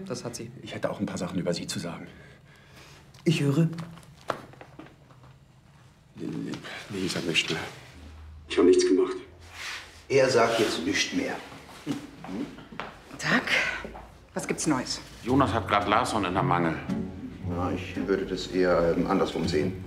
das hat sie. Ich hätte auch ein paar Sachen über Sie zu sagen. Ich höre. Nee, ich sag nichts mehr. Ich habe nichts gemacht. Er sagt jetzt nichts mehr. Tag. Was gibt's Neues? Jonas hat gerade Larsson in der Mangel. Ja, ich würde das eher andersrum sehen.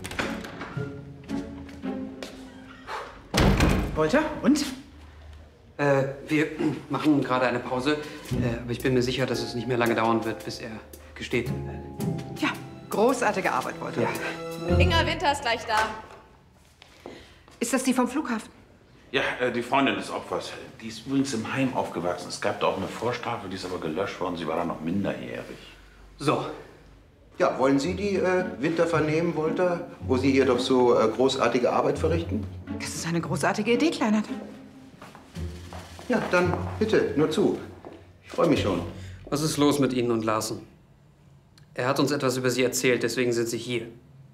Wolter, und? Wir machen gerade eine Pause. Aber ich bin mir sicher, dass es nicht mehr lange dauern wird, bis er gesteht. Ja, großartige Arbeit, Wolter. Ja. Inga Winter ist gleich da. Ist das die vom Flughafen? Ja, die Freundin des Opfers. Die ist übrigens im Heim aufgewachsen. Es gab da auch eine Vorstrafe, die ist aber gelöscht worden. Sie war da noch minderjährig. So. Ja, wollen Sie die Winter vernehmen, Wolter? Wo Sie hier doch so großartige Arbeit verrichten? Das ist eine großartige Idee, Kleinert. Ja, dann bitte, nur zu. Ich freue mich schon. Was ist los mit Ihnen und Larsen? Er hat uns etwas über Sie erzählt, deswegen sind Sie hier.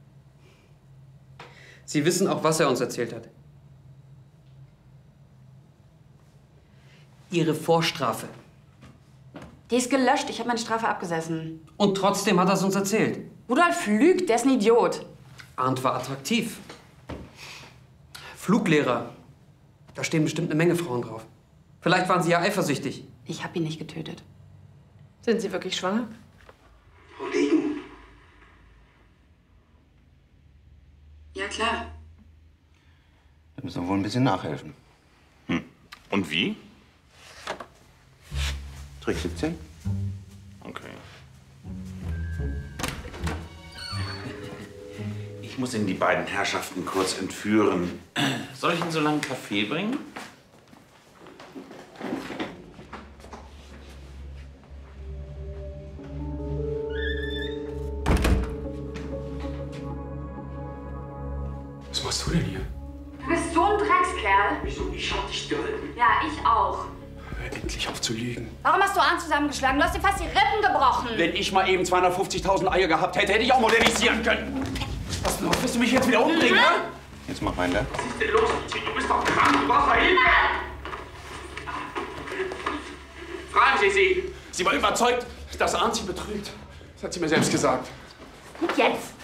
Sie wissen auch, was er uns erzählt hat. Ihre Vorstrafe. Die ist gelöscht. Ich habe meine Strafe abgesessen. Und trotzdem hat er es uns erzählt. Rudolf lügt. Der ist ein Idiot. Arndt war attraktiv. Fluglehrer. Da stehen bestimmt eine Menge Frauen drauf. Vielleicht waren Sie ja eifersüchtig. Ich habe ihn nicht getötet. Sind Sie wirklich schwanger? Frau Degen. Ja, klar. Da müssen wir wohl ein bisschen nachhelfen. Und wie? Trick 17? Okay. Ich muss Ihnen die beiden Herrschaften kurz entführen. Soll ich Ihnen so lange einen Kaffee bringen? Was machst du denn hier? Du bist so ein Dreckskerl. Wieso? Ich hab dich gehalten. Ja, ich auch. Hör endlich auf zu lügen. Warum hast du Arndt zusammengeschlagen? Du hast dir fast die Rippen gebrochen. Wenn ich mal eben 250.000 Eier gehabt hätte, hätte ich auch modernisieren können. Was los? Willst du mich jetzt wieder umbringen, ne? Jetzt mach rein da. Was ist denn los? Du bist doch krank. Du brauchst Hilfe. Fragen Sie sie. Sie war überzeugt, dass Arndt sie betrügt. Das hat sie mir selbst gesagt. Und jetzt?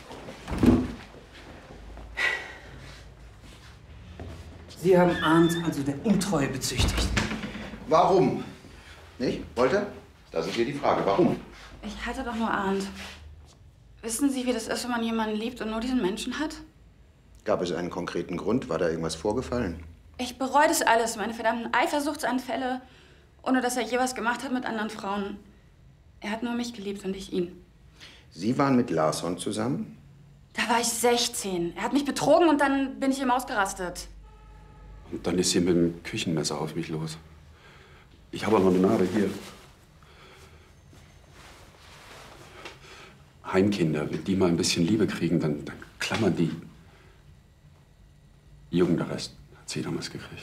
Sie haben Arndt also der Untreue bezüchtigt. Warum? Nicht, Wolter? Das ist hier die Frage. Warum? Ich hatte doch nur Arndt. Wissen Sie, wie das ist, wenn man jemanden liebt und nur diesen Menschen hat? Gab es einen konkreten Grund? War da irgendwas vorgefallen? Ich bereue das alles. Meine verdammten Eifersuchtsanfälle. Ohne dass er je was gemacht hat mit anderen Frauen. Er hat nur mich geliebt und ich ihn. Sie waren mit Larsson zusammen? Da war ich 16. Er hat mich betrogen und dann bin ich ihm ausgerastet. Und dann ist sie mit dem Küchenmesser auf mich los. Ich habe auch noch eine Narbe hier. Heimkinder, wenn die mal ein bisschen Liebe kriegen, dann klammern die. Jungen, der Rest hat sie damals gekriegt.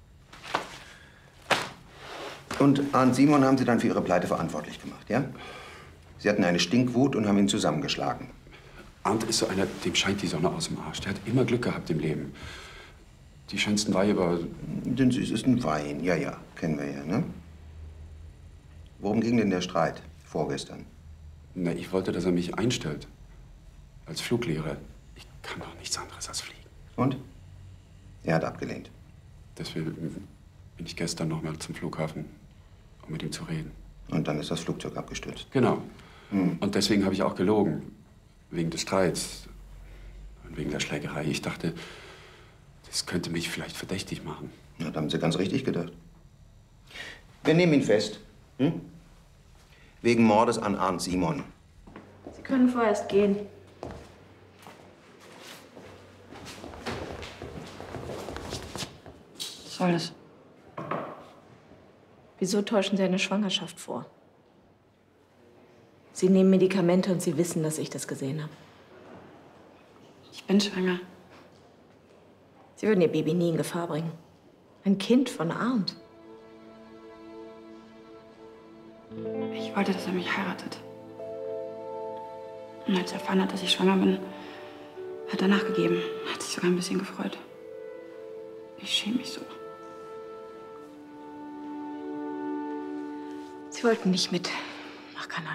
Und Arndt Simon haben Sie dann für Ihre Pleite verantwortlich gemacht, ja? Sie hatten eine Stinkwut und haben ihn zusammengeschlagen. Arndt ist so einer, dem scheint die Sonne aus dem Arsch. Der hat immer Glück gehabt im Leben. Die schönsten Weiber. Den süßesten Wein, ja, ja, kennen wir ja, ne? Worum ging denn der Streit vorgestern? Na, ich wollte, dass er mich einstellt. Als Fluglehrer. Ich kann doch nichts anderes als fliegen. Und? Er hat abgelehnt. Deswegen bin ich gestern noch mal zum Flughafen, um mit ihm zu reden. Und dann ist das Flugzeug abgestürzt. Genau. Und deswegen habe ich auch gelogen. Wegen des Streits. Und wegen der Schlägerei. Ich dachte, das könnte mich vielleicht verdächtig machen. Ja, da haben Sie ganz richtig gedacht. Wir nehmen ihn fest. Wegen Mordes an Arndt Simon. Sie können vorerst gehen. Was soll das? Wieso täuschen Sie eine Schwangerschaft vor? Sie nehmen Medikamente und Sie wissen, dass ich das gesehen habe. Ich bin schwanger. Sie würden Ihr Baby nie in Gefahr bringen. Ein Kind von Arndt. Ich wollte, dass er mich heiratet. Und als er erfahren hat, dass ich schwanger bin, hat er nachgegeben. Hat sich sogar ein bisschen gefreut. Ich schäme mich so. Sie wollten nicht mit nach Kanada.